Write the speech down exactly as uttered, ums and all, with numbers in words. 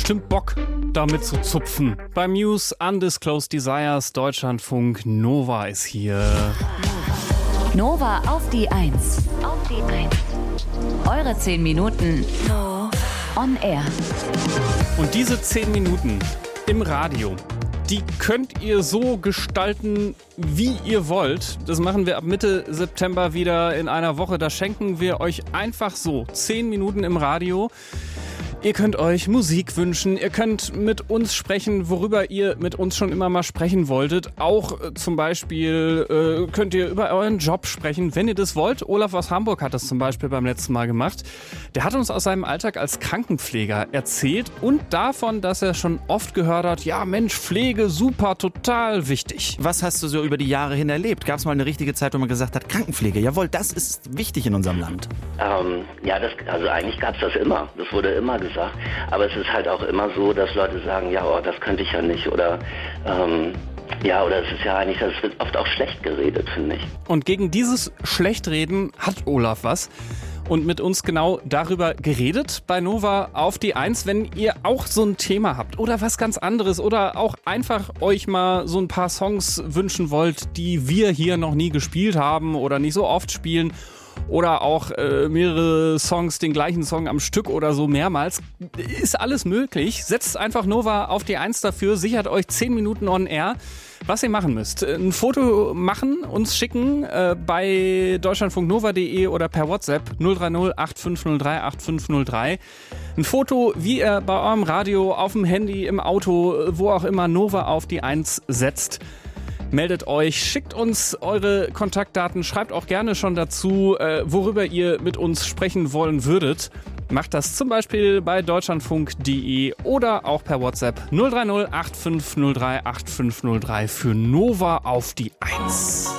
bestimmt Bock, damit zu zupfen. Bei Muse, Undisclosed Desires, Deutschlandfunk, Nova ist hier. Nova auf die Eins. Auf die Eins. Eure zehn Minuten on air. Und diese zehn Minuten im Radio, die könnt ihr so gestalten, wie ihr wollt. Das machen wir ab Mitte September wieder in einer Woche. Da schenken wir euch einfach so zehn Minuten im Radio. Ihr könnt euch Musik wünschen, ihr könnt mit uns sprechen, worüber ihr mit uns schon immer mal sprechen wolltet. Auch äh, zum Beispiel äh, könnt ihr über euren Job sprechen, wenn ihr das wollt. Olaf aus Hamburg hat das zum Beispiel beim letzten Mal gemacht. Der hat uns aus seinem Alltag als Krankenpfleger erzählt und davon, dass er schon oft gehört hat, ja Mensch, Pflege, super, total wichtig. Was hast du so über die Jahre hin erlebt? Gab es mal eine richtige Zeit, wo man gesagt hat, Krankenpflege, jawohl, das ist wichtig in unserem Land? Ähm, ja, das, also eigentlich gab es das immer. Das wurde immer gesagt. Aber es ist halt auch immer so, dass Leute sagen, ja, oh, das könnte ich ja nicht. Oder ähm, ja, oder es ist ja eigentlich, das wird oft auch schlecht geredet, finde ich. Und gegen dieses Schlechtreden hat Olaf was. Und mit uns genau darüber geredet bei Nova auf die Eins. Wenn ihr auch so ein Thema habt oder was ganz anderes oder auch einfach euch mal so ein paar Songs wünschen wollt, die wir hier noch nie gespielt haben oder nicht so oft spielen, oder auch äh, mehrere Songs, den gleichen Song am Stück oder so mehrmals. Ist alles möglich. Setzt einfach Nova auf die Eins dafür, sichert euch zehn Minuten on air. Was ihr machen müsst, ein Foto machen, uns schicken äh, bei deutschlandfunk nova punkt de oder per WhatsApp null drei null acht fünf null drei acht fünf null drei. Ein Foto, wie ihr bei eurem Radio, auf dem Handy, im Auto, wo auch immer Nova auf die Eins setzt. Meldet euch, schickt uns eure Kontaktdaten, schreibt auch gerne schon dazu, äh, worüber ihr mit uns sprechen wollen würdet. Macht das zum Beispiel bei deutschlandfunk punkt de oder auch per WhatsApp null drei null acht fünf null drei acht fünf null drei für Nova auf die Eins.